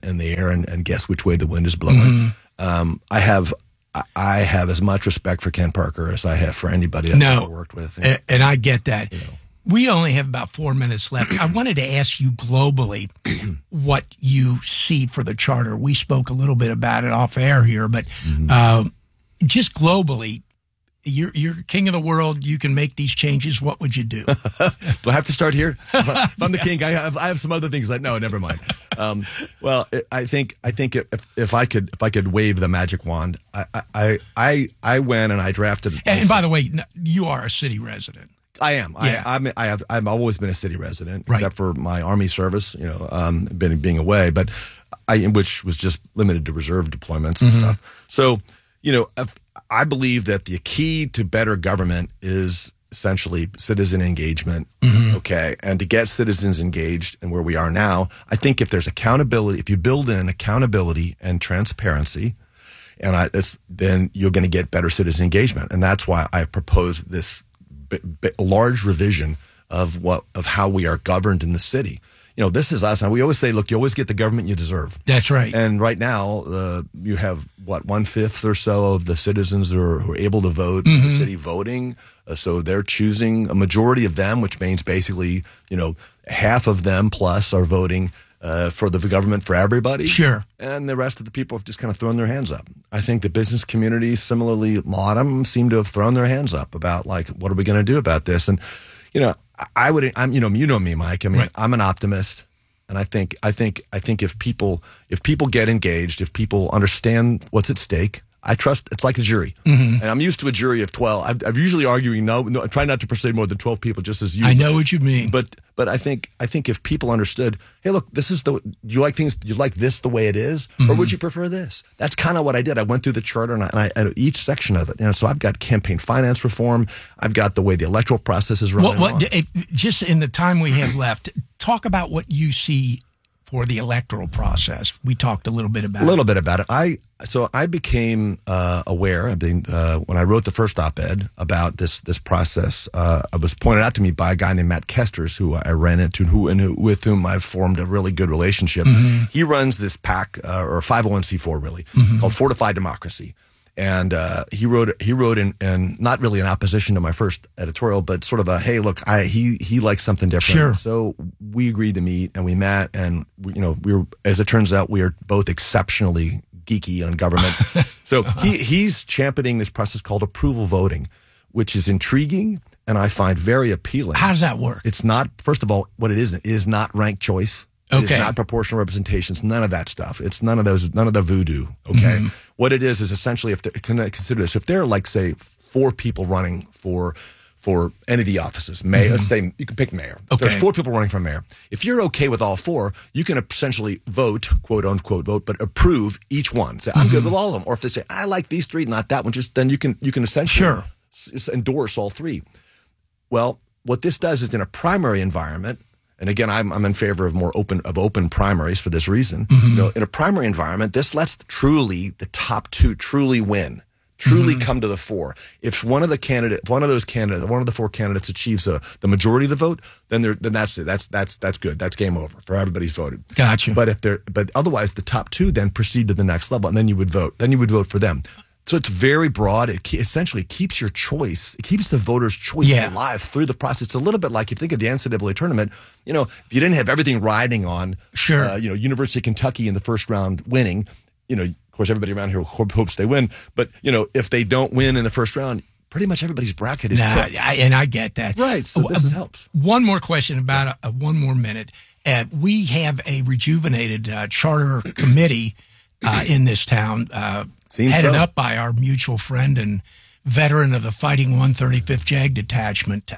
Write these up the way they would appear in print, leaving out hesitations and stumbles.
in the air and guess which way the wind is blowing. I have as much respect for Ken Parker as I have for anybody I've ever worked with. And I get that. We only have about 4 minutes left. I wanted to ask you globally what you see for the charter. We spoke a little bit about it off air here, but just globally, you're king of the world. You can make these changes. What would you do? Do I have to start here? If I'm the king, I have some other things. No, never mind. I think if I could wave the magic wand, I went and I drafted. And by the way, you are a city resident. I am. Yeah. I've always been a city resident, except for my Army service. Being away, but which was just limited to reserve deployments and stuff. So, I believe that the key to better government is essentially citizen engagement. Okay, and to get citizens engaged and where we are now, I think if there's accountability, if you build in accountability and transparency, then you're going to get better citizen engagement, and that's why I proposed this large revision of how we are governed in the city. This is us. We always say, look, you always get the government you deserve. That's right. And right now, you have 1/5 or so of the citizens who are able to vote in the city voting. So they're choosing a majority of them, which means basically, half of them plus are voting for the government for everybody. Sure. And the rest of the people have just kind of thrown their hands up. I think the business community, similarly, a lot of them seem to have thrown their hands up about what are we going to do about this? And, you know me, Mike. I mean, I'm an optimist. And I think if people get engaged, if people understand what's at stake, I trust. It's like a jury, and I'm used to a jury of 12. I'm usually arguing no. I try not to persuade more than 12 people, just as you. I know what you mean, but I think if people understood, hey, look, this is you like this the way it is, or would you prefer this? That's kind of what I did. I went through the charter and I each section of it. So I've got campaign finance reform. I've got the way the electoral process is run. Just in the time we have left, talk about what you see for the electoral process. We talked a little bit about it. I became aware. When I wrote the first op-ed about this process, it was pointed out to me by a guy named Matt Kesters, who I ran into, with whom I've formed a really good relationship. He runs this PAC or 501c4 really called Fortify Democracy. And he wrote in not really in opposition to my first editorial, but sort of a, hey, look, he likes something different. Sure. So we agreed to meet, and we met, and we were, as it turns out, we are both exceptionally geeky on government. So he's championing this process called approval voting, which is intriguing and I find very appealing. How does that work? It's not, first of all, what it is not ranked choice. Okay. It's not proportional representations, none of that stuff. It's none of the voodoo. Okay. What it is essentially, consider this, if there are, like, say, 4 people running for any of the offices, mayor, let's say you can pick mayor. Okay. There's 4 people running for mayor. If you're okay with all 4, you can essentially vote, quote unquote vote, but approve each one. Say, I'm good with all of them. Or if they say, I like these 3, not that one, then you can essentially endorse all 3. Well, what this does is in a primary environment, and again, I'm in favor of more open primaries for this reason. In a primary environment, this lets the top 2 truly win, truly come to the fore. If one of the 4 candidates achieves the majority of the vote, then that's it. That's good. That's game over for everybody's voted. Gotcha. But otherwise, the top 2 then proceed to the next level, and then you would vote. Then you would vote for them. So it's very broad. It essentially keeps your choice. It keeps the voter's choice alive through the process. It's a little bit like, if you think of the NCAA tournament, if you didn't have everything riding on, University of Kentucky in the first round winning, of course, everybody around here hopes they win. But, if they don't win in the first round, pretty much everybody's bracket is cooked. And I get that. Right. So this helps. One more question about 1 more minute. We have a rejuvenated charter committee in this town, headed up by our mutual friend and veteran of the Fighting 135th JAG Detachment,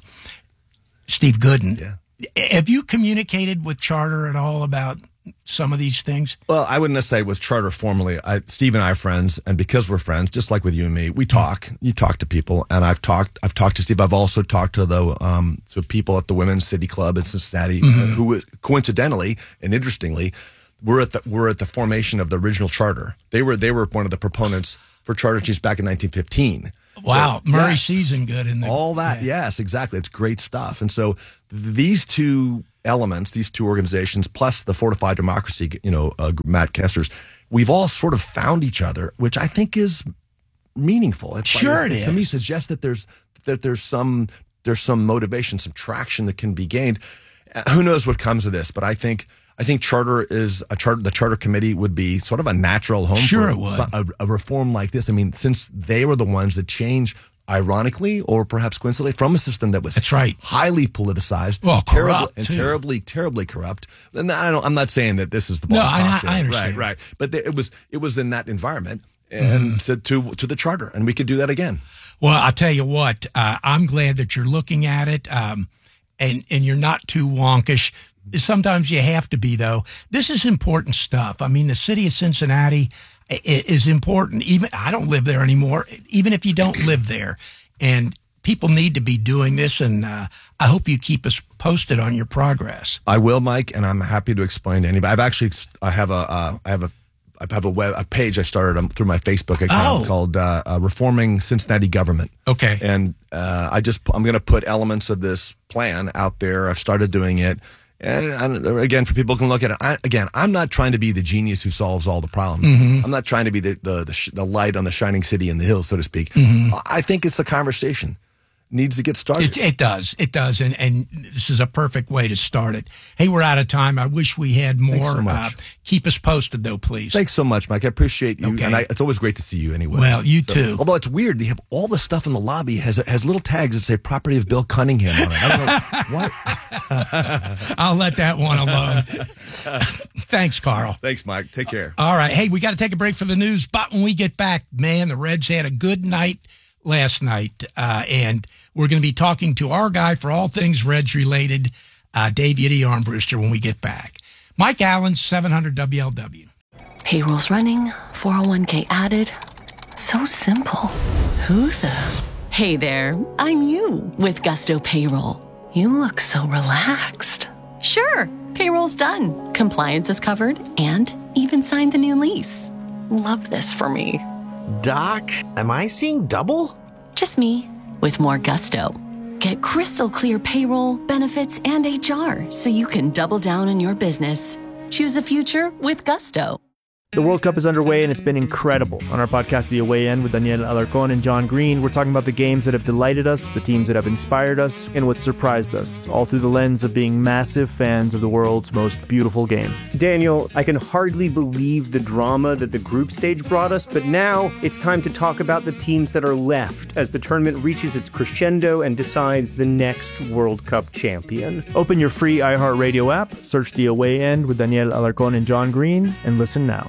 Steve Gooden. Yeah. Have you communicated with Charter at all about some of these things? Well, I wouldn't necessarily with Charter formally. Steve and I are friends, and because we're friends, just like with you and me, we talk. You talk to people, and I've talked to Steve. I've also talked to to people at the Women's City Club in Cincinnati, who coincidentally and interestingly, we're at the formation of the original charter. They were one of the proponents for charter change back in 1915. Wow, so, Murray Season good in there. All that, yes, exactly. It's great stuff. And so these two elements, these two organizations, plus the Fortified Democracy, Matt Kester's, we've all sort of found each other, which I think is meaningful. It is. To me, suggests that there's some motivation, some traction that can be gained. Who knows what comes of this? But I think charter the charter committee would be sort of a natural home for a reform like this. I mean, since they were the ones that changed, ironically or perhaps coincidentally, from a system that was highly politicized, terribly corrupt. And I'm not saying that this is the boss. I understand. Right. But it was in that environment and to the charter, and we could do that again. Well, I'll tell you what, I'm glad that you're looking at it, and you're not too wonkish. Sometimes you have to be, though. This is important stuff. I mean, the city of Cincinnati is important. Even I don't live there anymore, even if you don't live there. And people need to be doing this, and I hope you keep us posted on your progress. I will, Mike, and I'm happy to explain to anybody. I have a page I started through my Facebook account called Reforming Cincinnati Government. Okay. And I'm going to put elements of this plan out there. I've started doing it. And again, for people who can look at it, I'm not trying to be the genius who solves all the problems. I'm not trying to be the light on the shining city in the hills, so to speak. I think it's a conversation. Needs to get started. It does. And this is a perfect way to start it. Hey, we're out of time. I wish we had more. Thanks so much. Keep us posted, though, please. Thanks so much, Mike. I appreciate you. Okay. And it's always great to see you anyway. Well, you too. Although it's weird, they have all the stuff in the lobby has little tags that say property of Bill Cunningham on it. I don't know what. I'll let that one alone. Thanks, Carl. Thanks, Mike. Take care. All right. Hey, we got to take a break for the news. But when we get back, man, the Reds had a good night last night, and we're going to be talking to our guy for all things Reds related, Dave Yiddy Armbruster, when we get back. Mike Allen, 700 WLW. Payroll's running, 401k added. So simple. Who the? Hey there, I'm you with Gusto Payroll. You look so relaxed. Sure, payroll's done. Compliance is covered and even signed the new lease. Love this for me. Doc, am I seeing double? Just me, with more gusto. Get crystal clear payroll, benefits, and HR so you can double down on your business. Choose the future with Gusto. The World Cup is underway, and it's been incredible. On our podcast, The Away End, with Daniel Alarcón and John Green, we're talking about the games that have delighted us, the teams that have inspired us, and what surprised us, all through the lens of being massive fans of the world's most beautiful game. Daniel, I can hardly believe the drama that the group stage brought us, but now it's time to talk about the teams that are left as the tournament reaches its crescendo and decides the next World Cup champion. Open your free iHeartRadio app, search The Away End with Daniel Alarcón and John Green, and listen now.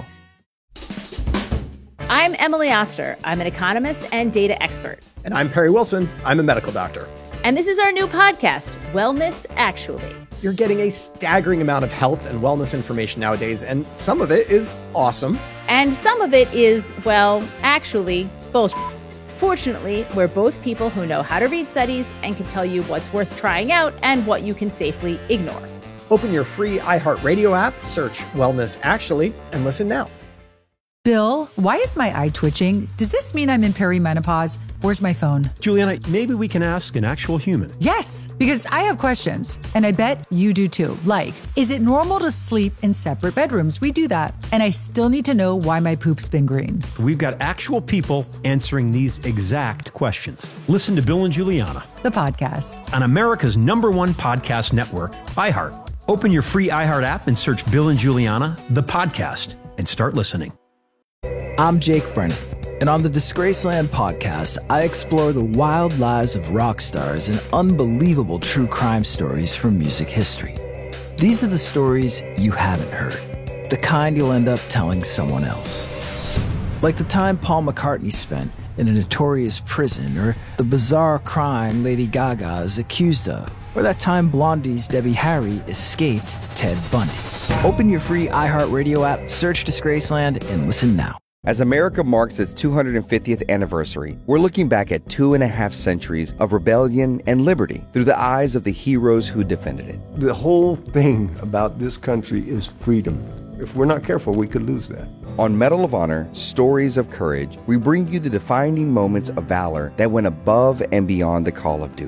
I'm Emily Oster. I'm an economist and data expert. And I'm Perry Wilson. I'm a medical doctor. And this is our new podcast, Wellness Actually. You're getting a staggering amount of health and wellness information nowadays, and some of it is awesome. And some of it is, well, actually, bullshit. Fortunately, we're both people who know how to read studies and can tell you what's worth trying out and what you can safely ignore. Open your free iHeartRadio app, search Wellness Actually, and listen now. Bill, why is my eye twitching? Does this mean I'm in perimenopause? Where's my phone? Juliana, maybe we can ask an actual human. Yes, because I have questions, and I bet you do too. Like, is it normal to sleep in separate bedrooms? We do that. And I still need to know why my poop's been green. We've got actual people answering these exact questions. Listen to Bill and Juliana, the podcast, on America's #1 podcast network, iHeart. Open your free iHeart app and search Bill and Juliana, the podcast, and start listening. I'm Jake Brennan, and on the Disgraceland podcast, I explore the wild lives of rock stars and unbelievable true crime stories from music history. These are the stories you haven't heard, the kind you'll end up telling someone else. Like the time Paul McCartney spent in a notorious prison, or the bizarre crime Lady Gaga is accused of, or that time Blondie's Debbie Harry escaped Ted Bundy. Open your free iHeartRadio app, search Disgraceland, and listen now. As America marks its 250th anniversary, we're looking back at 2.5 centuries of rebellion and liberty through the eyes of the heroes who defended it. The whole thing about this country is freedom. If we're not careful, we could lose that. On Medal of Honor, Stories of Courage, we bring you the defining moments of valor that went above and beyond the call of duty.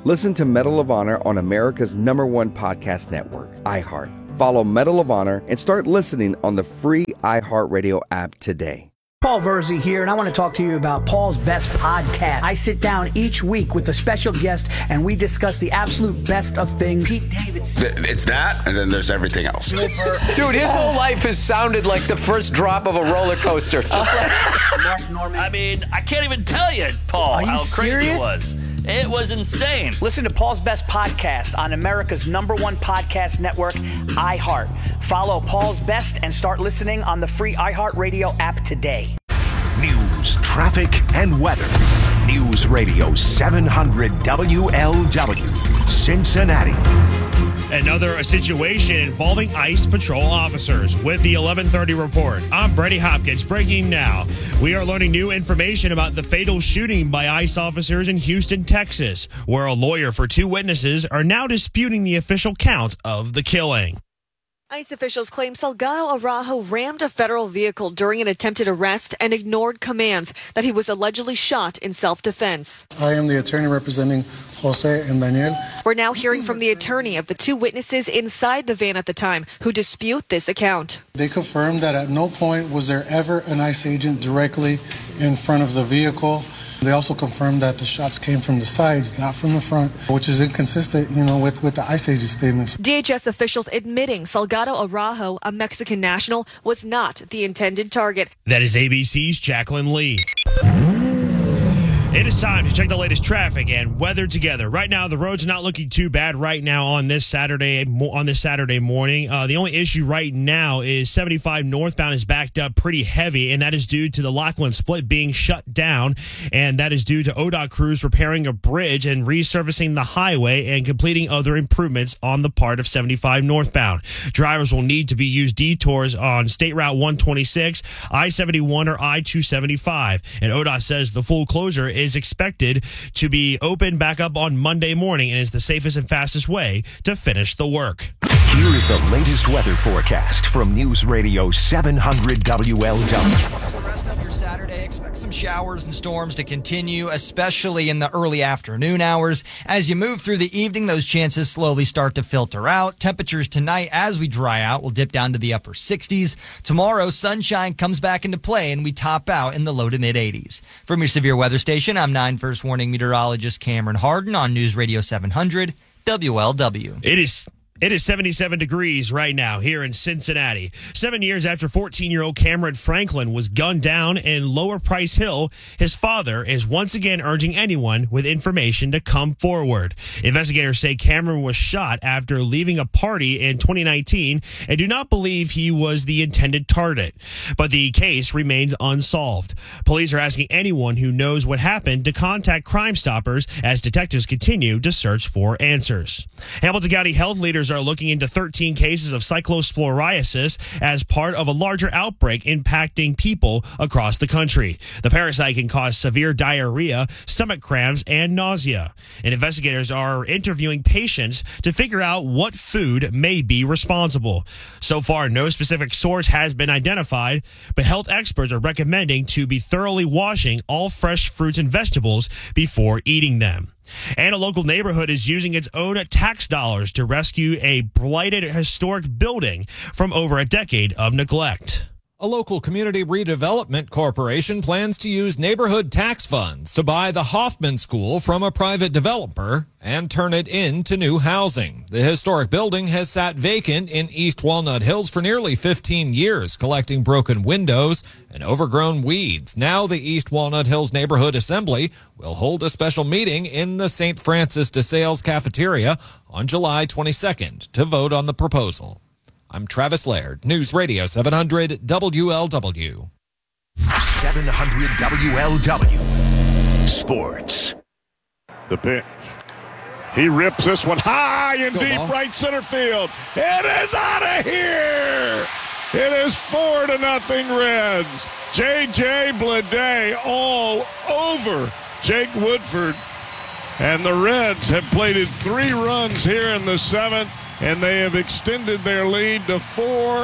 Listen to Medal of Honor on America's #1 podcast network, iHeart. Follow Medal of Honor and start listening on the free iHeartRadio app today. Paul Verzi here, and I want to talk to you about Paul's Best Podcast. I sit down each week with a special guest, and we discuss the absolute best of things. Pete Davidson. It's that, and then there's everything else. Dude, his whole life has sounded like the first drop of a roller coaster. Just like Mark Norman. I mean, I can't even tell you, Paul, how crazy it was. It was insane. Listen to Paul's Best Podcast on America's #1 podcast network, iHeart. Follow Paul's Best and start listening on the free iHeartRadio app today. News, traffic, and weather. News Radio 700 WLW, Cincinnati. Another situation involving ICE patrol officers. With the 11:30 report, I'm Brady Hopkins. Breaking now. We are learning new information about the fatal shooting by ICE officers in Houston, Texas, where a lawyer for 2 witnesses are now disputing the official count of the killing. ICE officials claim Salgado Araujo rammed a federal vehicle during an attempted arrest and ignored commands that he was allegedly shot in self-defense. I am the attorney representing Jose and Daniel. We're now hearing from the attorney of the 2 witnesses inside the van at the time who dispute this account. They confirmed that at no point was there ever an ICE agent directly in front of the vehicle. They also confirmed that the shots came from the sides, not from the front, which is inconsistent, with the ICE agent statements. DHS officials admitting Salgado Araujo, a Mexican national, was not the intended target. That is ABC's Jacqueline Lee. It is time to check the latest traffic and weather together. Right now, the roads are not looking too bad right now on this Saturday morning. The only issue right now is 75 northbound is backed up pretty heavy, and that is due to the Lockland Split being shut down, and that is due to ODOT crews repairing a bridge and resurfacing the highway and completing other improvements on the part of 75 northbound. Drivers will need to use detours on State Route 126, I-71, or I-275, and ODOT says the full closure is expected to be open back up on Monday morning and is the safest and fastest way to finish the work. Here is the latest weather forecast from News Radio 700 WLW. For the rest of your Saturday, expect some showers and storms to continue, especially in the early afternoon hours. As you move through the evening, those chances slowly start to filter out. Temperatures tonight, as we dry out, will dip down to the upper 60s. Tomorrow, sunshine comes back into play, and we top out in the low to mid 80s. From your severe weather station, I'm 9 First Warning meteorologist Cameron Harden on News Radio 700 WLW. It is 77 degrees right now here in Cincinnati. 7 years after 14-year-old Cameron Franklin was gunned down in Lower Price Hill, his father is once again urging anyone with information to come forward. Investigators say Cameron was shot after leaving a party in 2019 and do not believe he was the intended target. But the case remains unsolved. Police are asking anyone who knows what happened to contact Crime Stoppers as detectives continue to search for answers. Hamilton County health leaders are looking into 13 cases of cyclosporiasis as part of a larger outbreak impacting people across the country. The parasite can cause severe diarrhea, stomach cramps, and nausea. And investigators are interviewing patients to figure out what food may be responsible. So far, no specific source has been identified, but health experts are recommending to be thoroughly washing all fresh fruits and vegetables before eating them. And a local neighborhood is using its own tax dollars to rescue a blighted historic building from over a decade of neglect. A local community redevelopment corporation plans to use neighborhood tax funds to buy the Hoffman School from a private developer and turn it into new housing. The historic building has sat vacant in East Walnut Hills for nearly 15 years, collecting broken windows and overgrown weeds. Now the East Walnut Hills Neighborhood Assembly will hold a special meeting in the St. Francis de Sales cafeteria on July 22nd to vote on the proposal. I'm Travis Laird, News Radio 700 WLW. 700 WLW. Sports. The pitch. He rips this one high and deep right center field. It is out of here. It is 4-0 Reds. J.J. Bleday all over Jake Woodford. And the Reds have plated 3 runs here in the 7th. And they have extended their lead to 4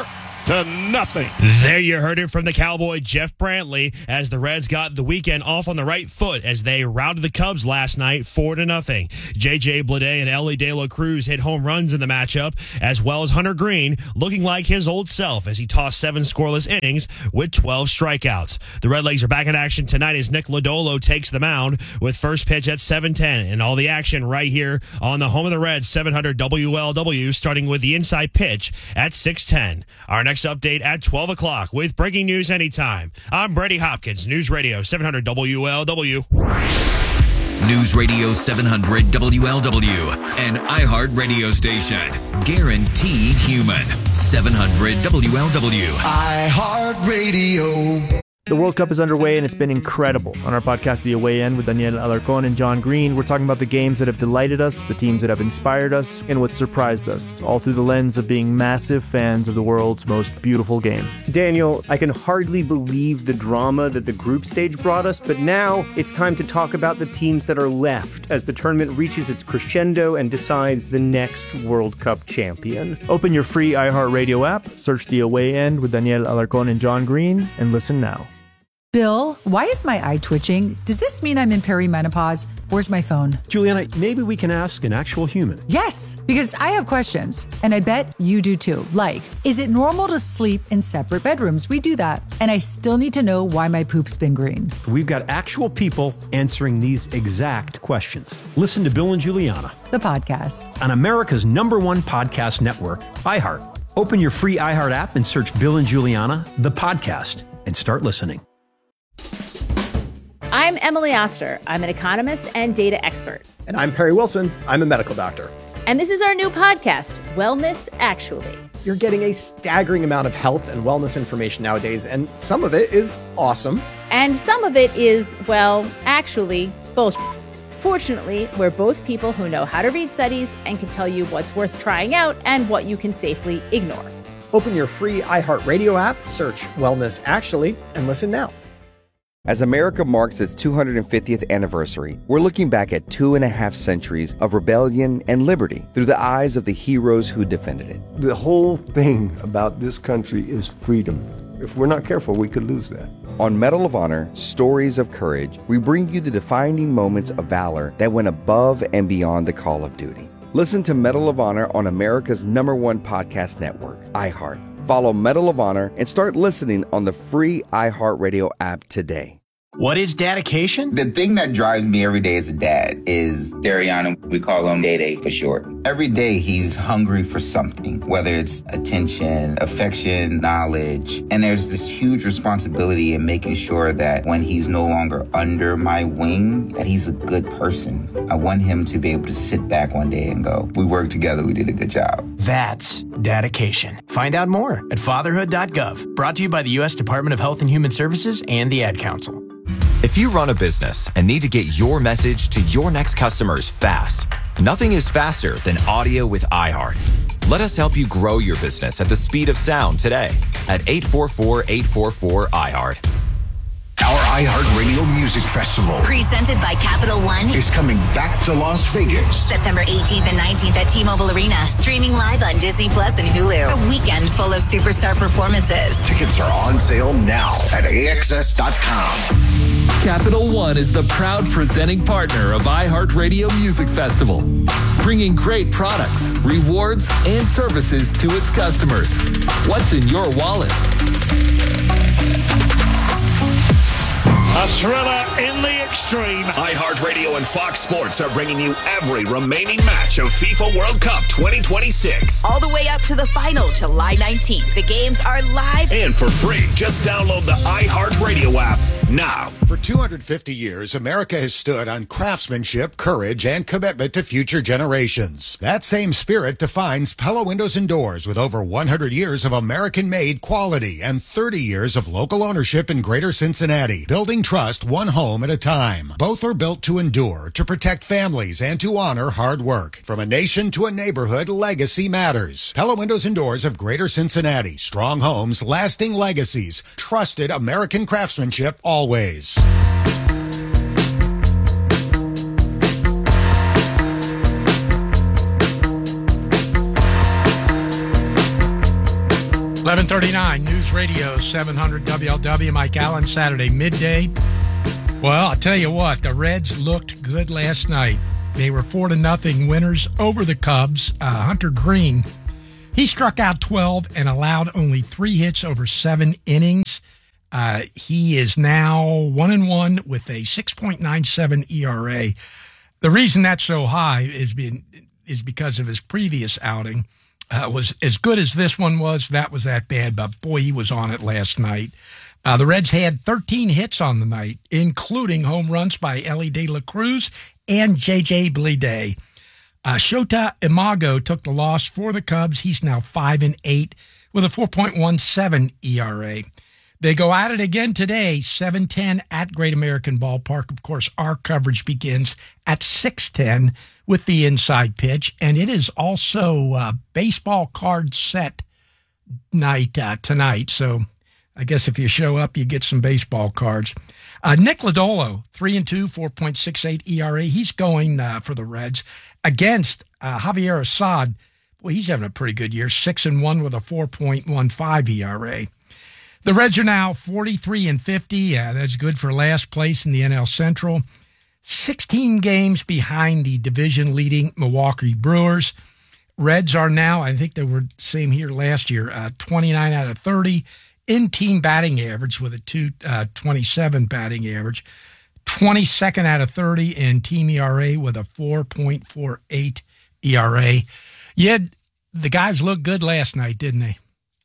0-0. There you heard it from the Cowboy Jeff Brantley as the Reds got the weekend off on the right foot as they routed the Cubs last night 4-0. J.J. Bleday and Ellie De La Cruz hit home runs in the matchup, as well as Hunter Green looking like his old self as he tossed 7 scoreless innings with 12 strikeouts. The Redlegs are back in action tonight as Nick Lodolo takes the mound with first pitch at 7:10, and all the action right here on the home of the Reds, 700 WLW, starting with the inside pitch at 6:10. Our next update at 12 o'clock with breaking news anytime. I'm Brady Hopkins, News Radio 700 WLW. News Radio 700 WLW, an iHeart radio station. Guaranteed human. 700 WLW. iHeart Radio. The World Cup is underway, and it's been incredible. On our podcast, The Away End, with Daniel Alarcon and John Green, we're talking about the games that have delighted us, the teams that have inspired us, and what surprised us, all through the lens of being massive fans of the world's most beautiful game. Daniel, I can hardly believe the drama that the group stage brought us, but now it's time to talk about the teams that are left as the tournament reaches its crescendo and decides the next World Cup champion. Open your free iHeartRadio app, search The Away End with Daniel Alarcon and John Green, and listen now. Bill, why is my eye twitching? Does this mean I'm in perimenopause? Where's my phone? Juliana, maybe we can ask an actual human. Yes, because I have questions, and I bet you do too. Like, is it normal to sleep in separate bedrooms? We do that. And I still need to know why my poop's been green. We've got actual people answering these exact questions. Listen to Bill and Juliana, the podcast, on America's #1 podcast network, iHeart. Open your free iHeart app and search Bill and Juliana, the podcast, and start listening. I'm Emily Oster. I'm an economist and data expert. And I'm Perry Wilson. I'm a medical doctor. And this is our new podcast, Wellness Actually. You're getting a staggering amount of health and wellness information nowadays, and some of it is awesome. And some of it is, well, actually, bullshit. Fortunately, we're both people who know how to read studies and can tell you what's worth trying out and what you can safely ignore. Open your free iHeartRadio app, search Wellness Actually, and listen now. As America marks its 250th anniversary, we're looking back at 2.5 centuries of rebellion and liberty through the eyes of the heroes who defended it. The whole thing about this country is freedom. If we're not careful, we could lose that. On Medal of Honor, Stories of Courage, we bring you the defining moments of valor that went above and beyond the call of duty. Listen to Medal of Honor on America's #1 podcast network, iHeart. Follow Medal of Honor and start listening on the free iHeartRadio app today. What is dedication? The thing that drives me every day as a dad is Dariana. We call him Day-Day for short. Every day he's hungry for something, whether it's attention, affection, knowledge. And there's this huge responsibility in making sure that when he's no longer under my wing, that he's a good person. I want him to be able to sit back one day and go, we worked together, we did a good job. That's dedication. Find out more at fatherhood.gov. Brought to you by the U.S. Department of Health and Human Services and the Ad Council. If you run a business and need to get your message to your next customers fast, nothing is faster than audio with iHeart. Let us help you grow your business at the speed of sound today at 844-844-iHeart. Our iHeartRadio Music Festival, presented by Capital One, is coming back to Las Vegas. September 18th and 19th at T-Mobile Arena. Streaming live on Disney Plus and Hulu. A weekend full of superstar performances. Tickets are on sale now at AXS.com. Capital One is the proud presenting partner of iHeartRadio Music Festival, bringing great products, rewards, and services to its customers. What's in your wallet? A thriller in the extreme. iHeartRadio and Fox Sports are bringing you every remaining match of FIFA World Cup 2026. All the way up to the final, July 19th. The games are live and for free. Just download the iHeartRadio app now. For 250 years, America has stood on craftsmanship, courage, and commitment to future generations. That same spirit defines Pella Windows and Doors, with over 100 years of American-made quality and 30 years of local ownership in Greater Cincinnati. Building trust one home at a time. Both are built to endure, to protect families, and to honor hard work. From a nation to a neighborhood, legacy matters. Pella Windows and Doors of Greater Cincinnati. Strong homes, lasting legacies. Trusted American craftsmanship always. 11:39 News Radio 700 WLW. Mike Allen, Saturday midday. Well, I'll tell you what, the Reds looked good last night. They were 4-0 winners over the Cubs. Hunter Green, he struck out 12 and allowed only 3 hits over 7 innings. He is now 1-1 with a 6.97 ERA. The reason that's so high is because of his previous outing. Was as good as this one was. That was that bad, but boy, he was on it last night. The Reds had 13 hits on the night, including home runs by Ellie De La Cruz and J.J. Bleday. Shota Imago took the loss for the Cubs. He's now 5-8 with a 4.17 ERA. They go at it again today, 7:10 at Great American Ballpark. Of course, our coverage begins at 6:10 with the inside pitch, and it is also baseball card set night tonight. So I guess if you show up, you get some baseball cards. Nick Lodolo, 3-2, 4.68 ERA. He's going for the Reds against Javier Assad. Well, he's having a pretty good year, 6-1 with a 4.15 ERA. The Reds are now 43-50. That's good for last place in the NL Central. 16 games behind the division-leading Milwaukee Brewers. Reds are now, I think they were the same here last year, 29 out of 30 in team batting average with a 2.27 batting average. 22nd out of 30 in team ERA with a 4.48 ERA. Yeah, the guys looked good last night, didn't they?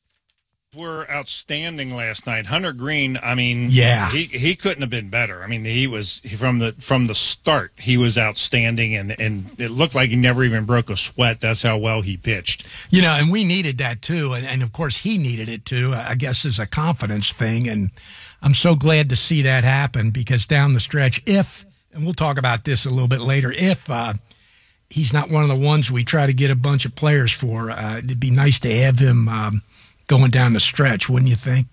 Were outstanding last night. Hunter Green, I mean, yeah, he couldn't have been better. I mean, he was from the start. He was outstanding, and it looked like he never even broke a sweat. That's how well he pitched. You know, and we needed that too, and of course he needed it too. I guess as a confidence thing, and I'm so glad to see that happen because down the stretch, and we'll talk about this a little bit later, if he's not one of the ones we try to get a bunch of players for, it'd be nice to have him. Going down the stretch, wouldn't you think?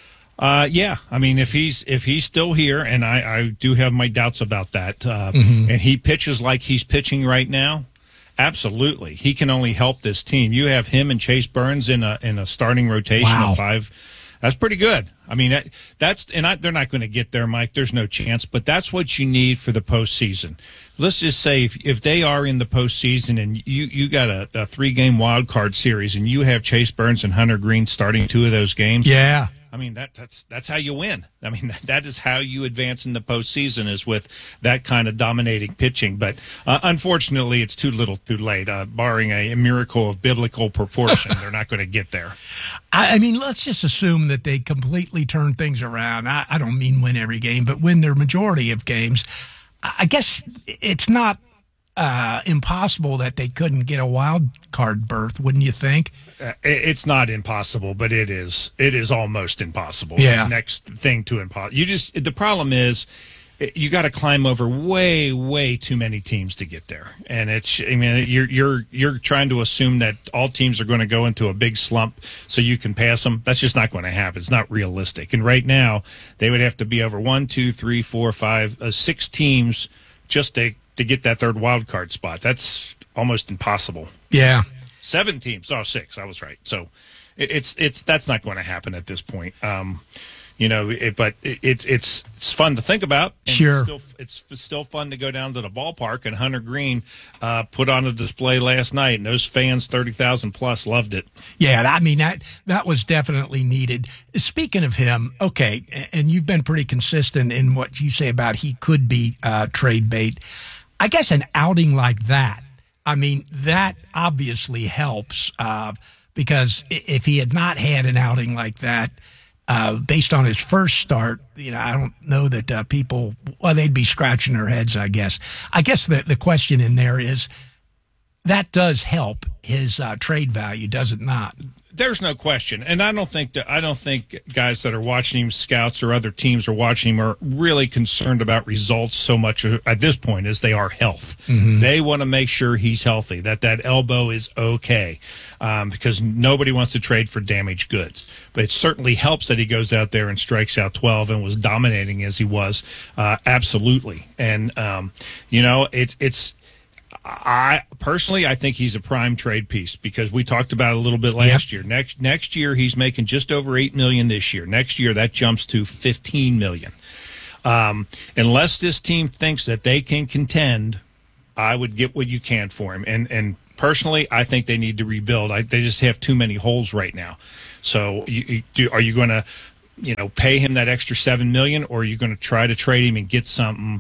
Yeah. I mean, if he's still here, and I do have my doubts about that, and he pitches like he's pitching right now, absolutely, he can only help this team. You have him and Chase Burns in a starting rotation of 5. That's pretty good. I mean, they're not going to get there, Mike. There's no chance. But that's what you need for the postseason. Let's just say if they are in the postseason and you got a 3-game wild card series and you have Chase Burns and Hunter Green starting 2 of those games. Yeah. I mean, that's how you win. I mean, that is how you advance in the postseason is with that kind of dominating pitching. But unfortunately, it's too little too late. Barring a miracle of biblical proportion, they're not going to get there. I mean, let's just assume that they completely turn things around. I don't mean win every game, but win their majority of games. I guess it's not impossible that they couldn't get a wild card berth, wouldn't you think? It's not impossible, but it is almost impossible. Yeah. It's the next thing to impossible. The problem is you got to climb over way too many teams to get there. And you're trying to assume that all teams are going to go into a big slump so you can pass them. That's just not going to happen. It's not realistic. And right now they would have to be over 1, 2, 3, 4, 5, 6 teams just to get that third wild card spot. That's almost impossible. Yeah. 7 teams. Oh, 6. I was right. So that's not going to happen at this point. But it's fun to think about. And sure. It's still fun to go down to the ballpark, and Hunter Green put on a display last night, and those fans, 30,000 plus, loved it. Yeah, I mean, that was definitely needed. Speaking of him, okay, and you've been pretty consistent in what you say about he could be trade bait. I guess an outing like that, I mean, that obviously helps because if he had not had an outing like that, based on his first start, I don't know that people, they'd be scratching their heads, I guess. I guess the question in there is that does help his trade value, does it not? There's no question, and I don't think guys that are watching him, scouts or other teams are watching him, are really concerned about results so much at this point as they are health. Mm-hmm. They want to make sure he's healthy, that elbow is okay, because nobody wants to trade for damaged goods. But it certainly helps that he goes out there and strikes out 12 and was dominating as he was, absolutely. And it's. I personally, I think he's a prime trade piece because we talked about it a little bit last year. Next year, he's making just over $8 million this year. Next year, that jumps to $15 million. Unless this team thinks that they can contend, I would get what you can for him. And personally, I think they need to rebuild. They just have too many holes right now. So, are you going to, pay him that extra $7 million, or are you going to try to trade him and get some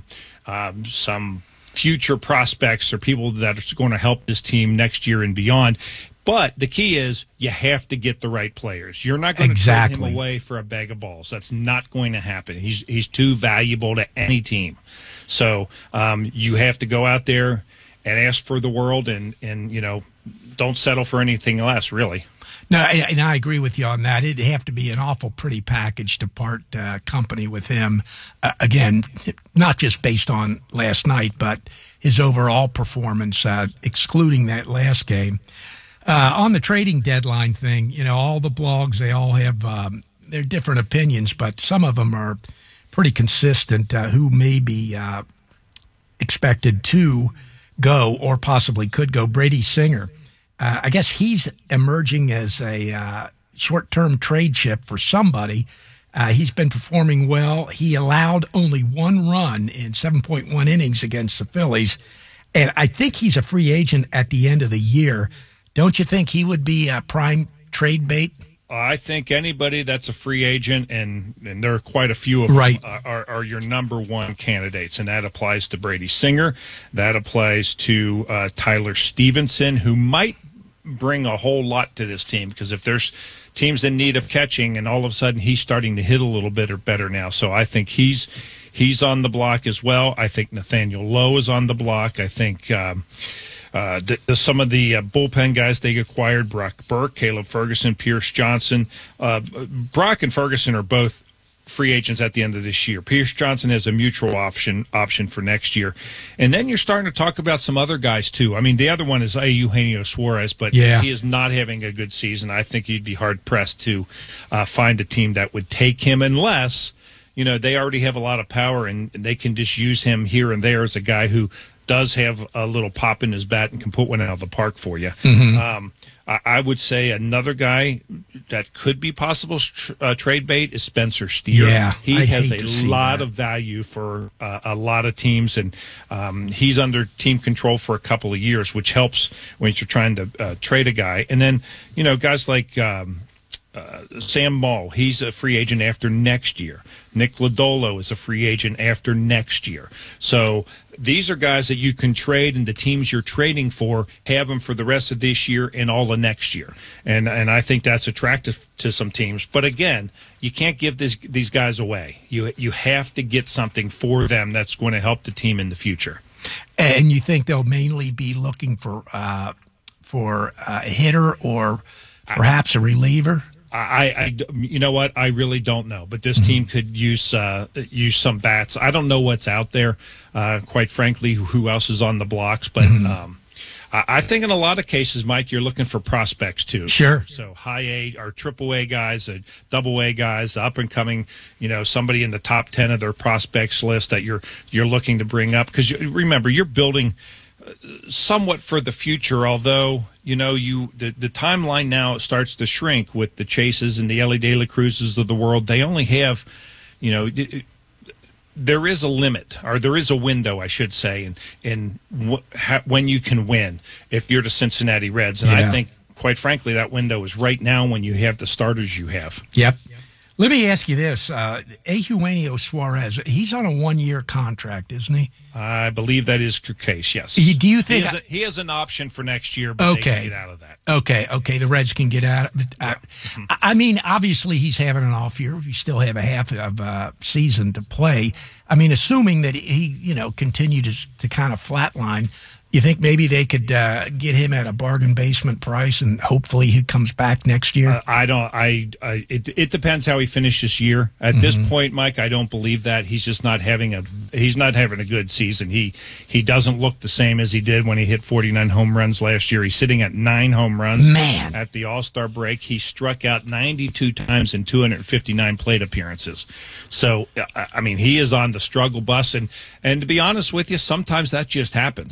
future prospects or people that are going to help this team next year and beyond? But the key is you have to get the right players. You're not going to trade him away for a bag of balls. That's not going to happen. He's too valuable to any team. So you have to go out there and ask for the world and don't settle for anything less, really. No, and I agree with you on that. It'd have to be an awful pretty package to part company with him. Again, not just based on last night, but his overall performance, excluding that last game. On the trading deadline thing, all the blogs, they all have their different opinions, but some of them are pretty consistent who may be expected to go or possibly could go. Brady Singer. I guess he's emerging as a short-term trade chip for somebody. He's been performing well. He allowed only one run in 7.1 innings against the Phillies, and I think he's a free agent at the end of the year. Don't you think he would be a prime trade bait? I think anybody that's a free agent, and there are quite a few of them, are your number one candidates, and that applies to Brady Singer. That applies to Tyler Stevenson, who might bring a whole lot to this team, because if there's teams in need of catching and all of a sudden he's starting to hit a little bit or better now. So I think he's on the block as well. I think Nathaniel Lowe is on the block. I think some of the bullpen guys they acquired, Brock Burke, Caleb Ferguson, Pierce Johnson. Brock and Ferguson are both free agents at the end of this year. Pierce Johnson has a mutual option for next year. And then you're starting to talk about some other guys, too. I mean, the other one is Eugenio Suarez, but he is not having a good season. I think he'd be hard-pressed to find a team that would take him unless, they already have a lot of power and they can just use him here and there as a guy who does have a little pop in his bat and can put one out of the park for you. Mm-hmm. I would say another guy that could be possible trade bait is Spencer Steer. Yeah, he has a lot of value for a lot of teams, and he's under team control for a couple of years, which helps when you're trying to trade a guy. And then, guys like Sam Maul, he's a free agent after next year. Nick Lodolo is a free agent after next year. So these are guys that you can trade, and the teams you're trading for have them for the rest of this year and all of next year. And I think that's attractive to some teams. But again, you can't give these guys away. You have to get something for them that's going to help the team in the future. And you think they'll mainly be looking for a hitter or perhaps a reliever? You know what? I really don't know, but this team could use some bats. I don't know what's out there, quite frankly, who else is on the blocks, but I think in a lot of cases, Mike, you're looking for prospects too. Sure. So high A or triple A guys, double A guys, up and coming, somebody in the top 10 of their prospects list that you're looking to bring up, because remember, you're building somewhat for the future, although the timeline now starts to shrink with the Chases and the Ellie De La Cruzes of the world. They only have, there is a limit, or there is a window, I should say, in when you can win if you're the Cincinnati Reds. And I think, quite frankly, that window is right now when you have the starters you have. Yep. Let me ask you this. Eugenio Suarez, he's on a one-year contract, isn't he? I believe that is the case, yes. Do you think he has an option for next year, but they can get out of that. Okay, the Reds can get out of it. I mean, obviously he's having an off year. We still have a half of season to play. I mean, assuming that he, continue to kind of flatline, you think maybe they could get him at a bargain basement price, and hopefully he comes back next year? It depends how he finishes this year. At this point, Mike, I don't believe that. He's just not having a good season. He doesn't look the same as he did when he hit 49 home runs last year. He's sitting at 9 home runs. Man. At the All-Star break, he struck out 92 times in 259 plate appearances. So, I mean, he is on the struggle bus, and to be honest with you, sometimes that just happens. I mean,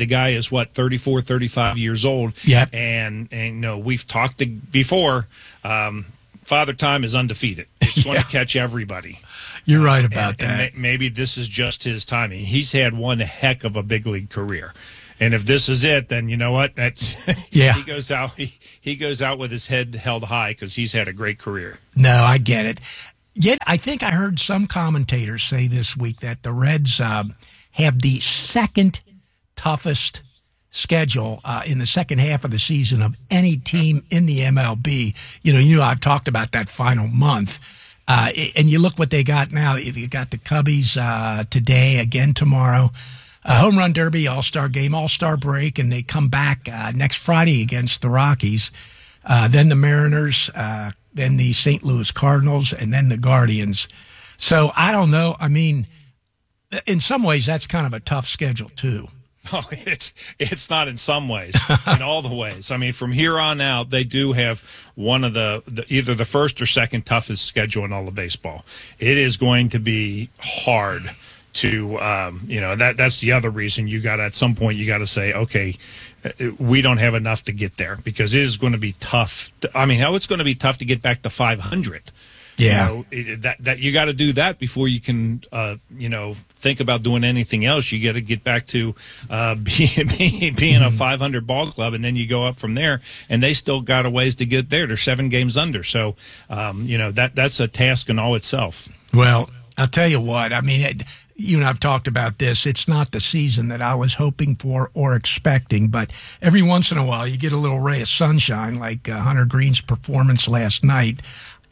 the guy is, 34, 35 years old. Yep. And we've talked before. Father Time is undefeated. It's going to catch everybody. You're right about that. And maybe this is just his timing. He's had one heck of a big league career. And if this is it, then you know what? That's yeah. He goes out. He goes out with his head held high because he's had a great career. No, I get it. Yet I think I heard some commentators say this week that the Reds have the second toughest schedule in the second half of the season of any team in the MLB. I've talked about that final month. And you look what they got now. You got the Cubbies today, again tomorrow. Home Run Derby, All-Star Game, All-Star break, and they come back next Friday against the Rockies. Then the Mariners, then the St. Louis Cardinals, and then the Guardians. So I don't know. I mean, in some ways, that's kind of a tough schedule too. Oh, it's not in some ways, in all the ways. I mean, from here on out, they do have one of the either the first or second toughest schedule in all of baseball. It is going to be hard to, that's the other reason at some point you got to say, okay, we don't have enough to get there, because it is going to be tough. It's going to be tough to get back to 500. Yeah. That you got to do that before you can, think about doing anything else. You got to get back to being a 500 ball club, and then you go up from there. And they still got a ways to get there. They're 7 games under, so that's a task in all itself. Well, I'll tell you what. I mean, you and I've talked about this. It's not the season that I was hoping for or expecting, but every once in a while you get a little ray of sunshine, like Hunter Green's performance last night.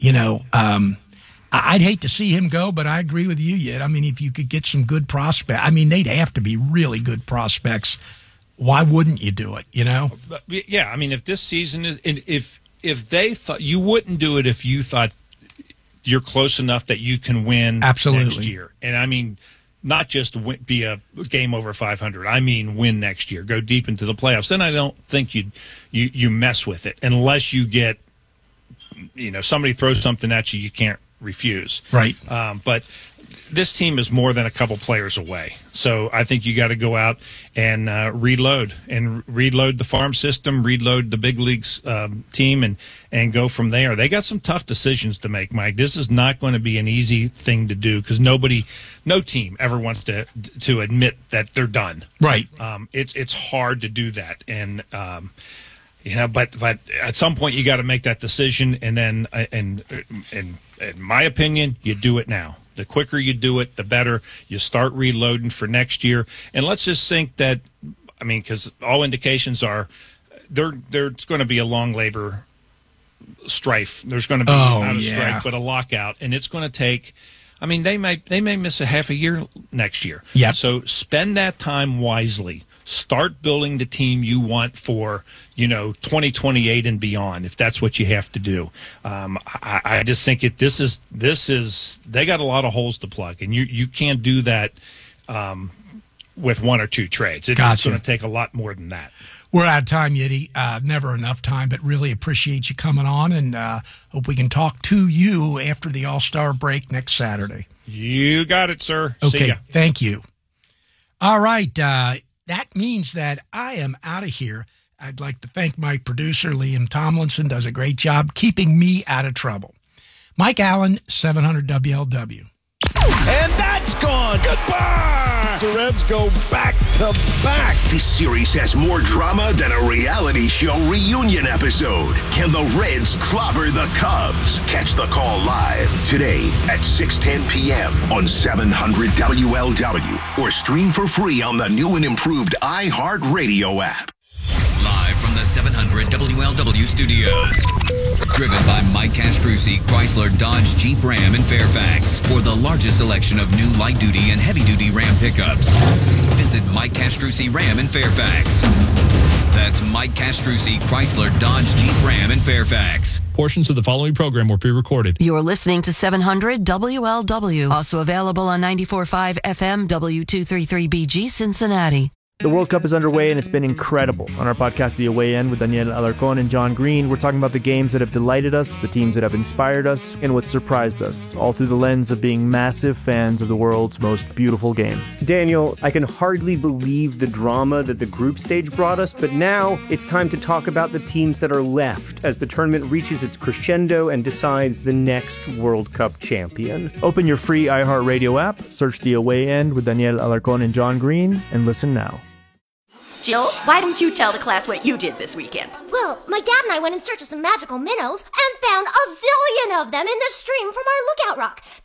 I'd hate to see him go, but I agree with you, Yet. I mean, if you could get some good prospects, they'd have to be really good prospects. Why wouldn't you do it, Yeah, if this season is, if they thought, you wouldn't do it if you thought you're close enough that you can win absolutely next year. And not just be a game over 500. Win next year, go deep into the playoffs. Then I don't think you mess with it unless you get, somebody throws something at you can't refuse. Right. But this team is more than a couple players away. So I think you got to go out and reload the farm system, reload the big leagues team, and go from there. They got some tough decisions to make, Mike. This is not going to be an easy thing to do, because no team ever wants to admit that they're done. Right. It's hard to do that. And, but at some point you got to make that decision, and then, and in my opinion, you do it now. The quicker you do it, the better. You start reloading for next year. And let's just think that, because all indications are there's going to be a long labor strife. There's going to be not a strike, but a lockout. And it's going to take, they may miss a half a year next year. Yep. So spend that time wisely. Start building the team you want for, 2028 and beyond, if that's what you have to do. I just think this is they got a lot of holes to plug, and you can't do that with one or two trades. It's going to take a lot more than that. We're out of time, Yiddy. Never enough time, but really appreciate you coming on, and hope we can talk to you after the All-Star break next Saturday. You got it, sir. Okay, see ya. Thank you. All right, that means that I am out of here. I'd like to thank my producer, Liam Tomlinson, does a great job keeping me out of trouble. Mike Allen, 700 WLW. And that's gone. Goodbye. The Reds go back to back. This series has more drama than a reality show reunion episode. Can the Reds clobber the Cubs? Catch the call live today at 6:10 p.m. on 700 WLW or stream for free on the new and improved iHeartRadio app. Live from the 700 WLW studios. Driven by Mike Castrucci, Chrysler, Dodge, Jeep, Ram in Fairfax. For the largest selection of new light-duty and heavy-duty Ram pickups, visit Mike Castrucci Ram in Fairfax. That's Mike Castrucci, Chrysler, Dodge, Jeep, Ram in Fairfax. Portions of the following program were pre-recorded. You're listening to 700 WLW. Also available on 94.5 FM W233BG Cincinnati. The World Cup is underway and it's been incredible. On our podcast, The Away End, with Daniel Alarcón and John Green, we're talking about the games that have delighted us, the teams that have inspired us, and what surprised us, all through the lens of being massive fans of the world's most beautiful game. Daniel, I can hardly believe the drama that the group stage brought us, but now it's time to talk about the teams that are left as the tournament reaches its crescendo and decides the next World Cup champion. Open your free iHeartRadio app, search The Away End with Daniel Alarcón and John Green, and listen now. Jill, why don't you tell the class what you did this weekend? Well, my dad and I went in search of some magical minnows and found a zillion of them in the stream from our lookout rock.